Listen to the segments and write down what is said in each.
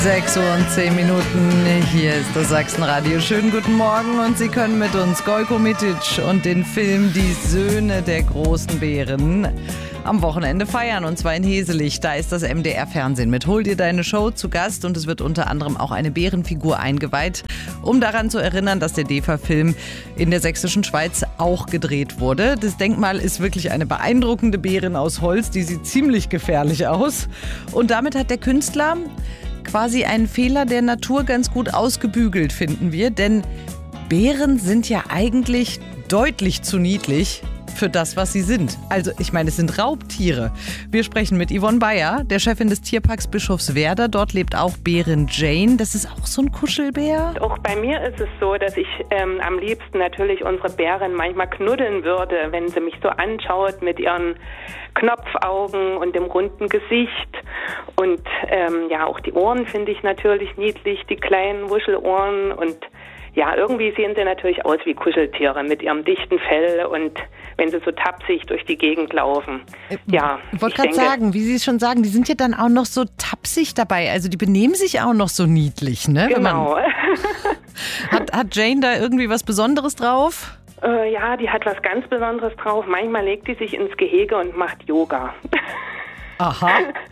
6 Uhr und 10 Minuten, hier ist das Sachsenradio. Schönen guten Morgen und Sie können mit uns Gojko Mitic und den Film Die Söhne der großen Bären am Wochenende feiern, und zwar in Heselig. Da ist das MDR-Fernsehen mit Hol dir deine Show zu Gast, und es wird unter anderem auch eine Bärenfigur eingeweiht, um daran zu erinnern, dass der DEFA-Film in der sächsischen Schweiz auch gedreht wurde. Das Denkmal ist wirklich eine beeindruckende Bärin aus Holz, die sieht ziemlich gefährlich aus, und damit hat der Künstler quasi einen Fehler der Natur ganz gut ausgebügelt, finden wir. Denn Bären sind ja eigentlich deutlich zu niedlich für das, was sie sind. Also, ich meine, es sind Raubtiere. Wir sprechen mit Yvonne Bayer, der Chefin des Tierparks Bischofswerda. Dort lebt auch Bärin Jane. Das ist auch so ein Kuschelbär. Auch bei mir ist es so, dass ich am liebsten natürlich unsere Bärin manchmal knuddeln würde, wenn sie mich so anschaut mit ihren Knopfaugen und dem runden Gesicht. Und ja, auch die Ohren finde ich natürlich niedlich, die kleinen Wuschelohren. Und ja, irgendwie sehen sie natürlich aus wie Kuscheltiere mit ihrem dichten Fell und wenn sie so tapsig durch die Gegend laufen. Ja, ich wollte gerade sagen, wie Sie es schon sagen, die sind ja dann auch noch so tapsig dabei. Also die benehmen sich auch noch so niedlich, ne? Genau. Hat Jane da irgendwie was Besonderes drauf? Ja, die hat was ganz Besonderes drauf. Manchmal legt die sich ins Gehege und macht Yoga. Aha.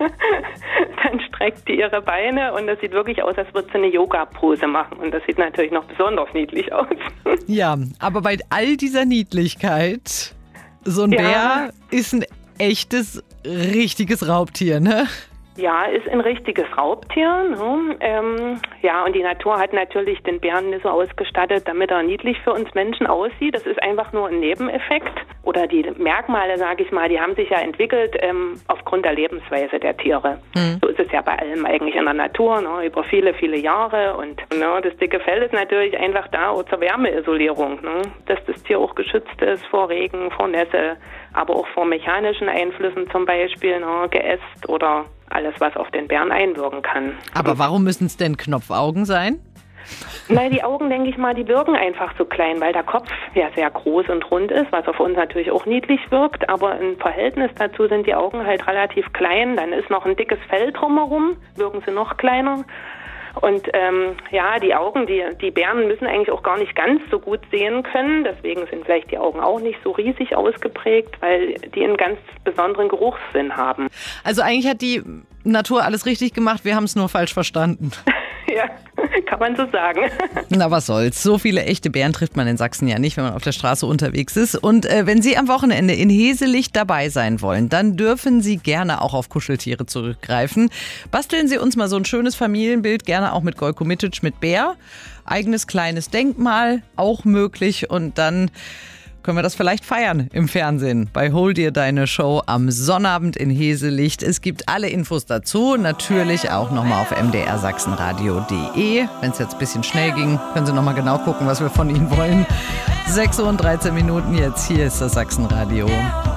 Dann streckt die ihre Beine und das sieht wirklich aus, als würde sie eine Yoga-Pose machen. Und das sieht natürlich noch besonders niedlich aus. Ja, aber bei all dieser Niedlichkeit, so ein Bär ist ein echtes, richtiges Raubtier, ne? Ja, ist ein richtiges Raubtier. Ne? Ja, und die Natur hat natürlich den Bären so ausgestattet, damit er niedlich für uns Menschen aussieht. Das ist einfach nur ein Nebeneffekt. Oder die Merkmale, sage ich mal, die haben sich ja entwickelt aufgrund der Lebensweise der Tiere. So ist es ja bei allem eigentlich in der Natur, ne? Über viele, viele Jahre. Und ne, das dicke Fell ist natürlich einfach da zur Wärmeisolierung, ne? Dass das Tier auch geschützt ist vor Regen, vor Nässe, aber auch vor mechanischen Einflüssen, zum Beispiel ne? Geäst oder alles, was auf den Bären einwirken kann. Aber warum müssen es denn Knopfaugen sein? Na, die Augen, denke ich mal, die wirken einfach so klein, weil der Kopf ja sehr groß und rund ist, was auf uns natürlich auch niedlich wirkt, aber im Verhältnis dazu sind die Augen halt relativ klein. Dann ist noch ein dickes Fell drumherum, wirken sie noch kleiner. Und ja, die Augen, die Bären müssen eigentlich auch gar nicht ganz so gut sehen können. Deswegen sind vielleicht die Augen auch nicht so riesig ausgeprägt, weil die einen ganz besonderen Geruchssinn haben. Also eigentlich hat die Natur alles richtig gemacht, wir haben es nur falsch verstanden. Ja, kann man so sagen. Na, was soll's. So viele echte Bären trifft man in Sachsen ja nicht, wenn man auf der Straße unterwegs ist. Und wenn Sie am Wochenende in Heselig dabei sein wollen, dann dürfen Sie gerne auch auf Kuscheltiere zurückgreifen. Basteln Sie uns mal so ein schönes Familienbild, gerne auch mit Gojko Mitic, mit Bär. Eigenes kleines Denkmal, auch möglich. Und dann können wir das vielleicht feiern im Fernsehen bei Hol dir deine Show am Sonnabend in Heselig. Es gibt alle Infos dazu, natürlich auch nochmal auf mdrsachsenradio.de. Wenn es jetzt ein bisschen schnell ging, können Sie nochmal genau gucken, was wir von Ihnen wollen. 6 Uhr und 13 Minuten jetzt, hier ist das Sachsenradio.